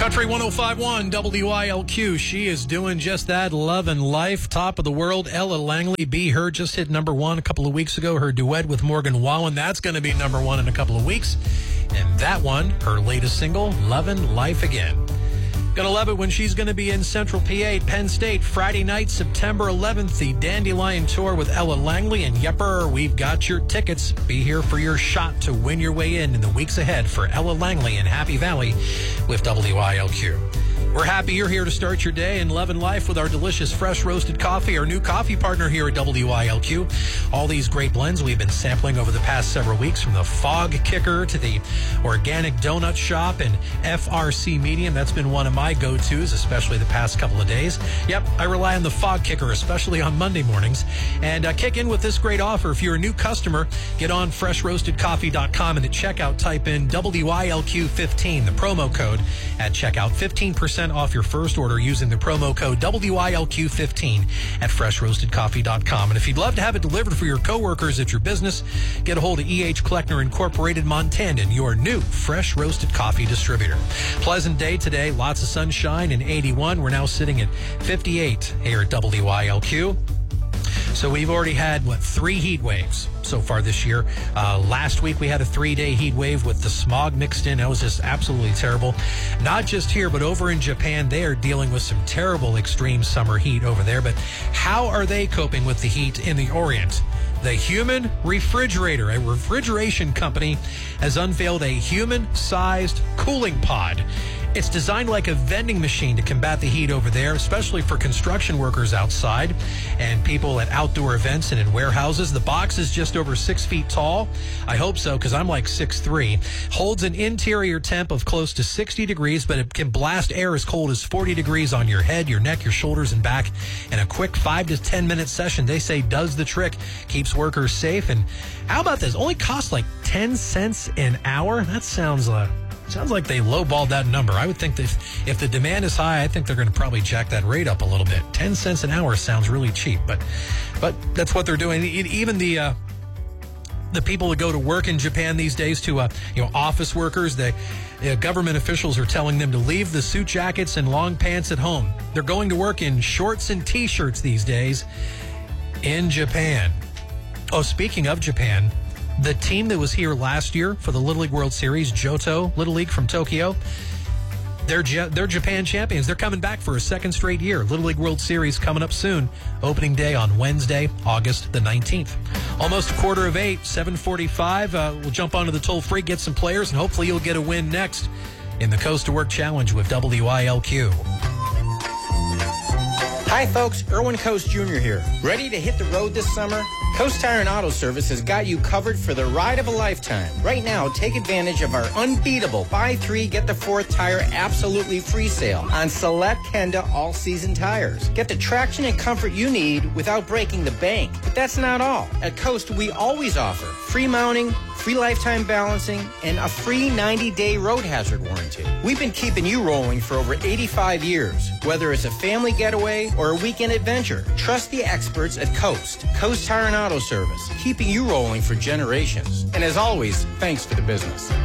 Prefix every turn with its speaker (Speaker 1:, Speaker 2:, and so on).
Speaker 1: Country 105.1 WILQ. She is doing just that. Love and Life, top of the world. Ella Langley, Be Her, just hit number one a couple of weeks ago. Her duet with Morgan Wallen, that's going to be number one in a couple of weeks. And that one, her latest single, Lovin' Life Again. Gonna love it when she's gonna be in Central PA, Penn State, Friday night, September 11th, the Dandelion Tour with Ella Langley. And yepper, we've got your tickets. Be here for your shot to win your way in the weeks ahead for Ella Langley in Happy Valley with WILQ. We're happy you're here to start your day and Lovin' Life with our delicious fresh roasted coffee, our new coffee partner here at WILQ. All these great blends we've been sampling over the past several weeks, from the Fog Kicker to the Organic Donut Shop and FRC Medium. That's been one of my go-tos, especially the past couple of days. Yep, I rely on the Fog Kicker, especially on Monday mornings. And kick in with this great offer. If you're a new customer, get on freshroastedcoffee.com and at checkout type in WILQ15, the promo code at checkout. 15% off your first order using the promo code WILQ15 at freshroastedcoffee.com. And if you'd love to have it delivered for your coworkers at your business, get a hold of E.H. Kleckner Incorporated, Montandon, your new fresh roasted coffee distributor. Pleasant day today, lots of sunshine and 81. We're now sitting at 58 here at WILQ. So we've already had, 3 heat waves so far this year. Last week we had a 3-day heat wave with the smog mixed in. That was just absolutely terrible. Not just here, but over in Japan, they are dealing with some terrible extreme summer heat over there. But how are they coping with the heat in the Orient? The Human Refrigerator, a refrigeration company, has unveiled a human-sized cooling pod. It's designed like a vending machine to combat the heat over there, especially for construction workers outside and people at outdoor events and in warehouses. The box is just over 6 feet tall. I hope so, because I'm like 6'3". Holds an interior temp of close to 60 degrees, but it can blast air as cold as 40 degrees on your head, your neck, your shoulders, and back. And a quick 5 to 10 minute session, they say, does the trick. Keeps workers safe. And how about this? Only costs like 10 cents an hour? That sounds like they lowballed that number. I would think that if the demand is high, I think they're going to probably jack that rate up a little bit. 10 cents an hour sounds really cheap, but that's what they're doing. Even the people that go to work in Japan these days, to office workers, government officials are telling them to leave the suit jackets and long pants at home. They're going to work in shorts and T-shirts these days in Japan. Oh, speaking of Japan, the team that was here last year for the Little League World Series, Johto Little League from Tokyo, they're Japan champions. They're coming back for a second straight year. Little League World Series coming up soon. Opening day on Wednesday, August the 19th. Almost 7:45, 7:45. We'll jump onto the toll-free, get some players, and hopefully you'll get a win next in the Coast to Work Challenge with WILQ.
Speaker 2: Hi folks, Erwin Coast Jr. here. Ready to hit the road this summer? Coast Tire and Auto Service has got you covered for the ride of a lifetime. Right now, take advantage of our unbeatable buy 3, get the 4th tire absolutely free sale on select Kenda all-season tires. Get the traction and comfort you need without breaking the bank. But that's not all. At Coast, we always offer free mounting, free lifetime balancing, and a free 90-day road hazard warranty. We've been keeping you rolling for over 85 years. Whether it's a family getaway or a weekend adventure, trust the experts at Coast Tire and Auto Service, keeping you rolling for generations. And as always, thanks for the business.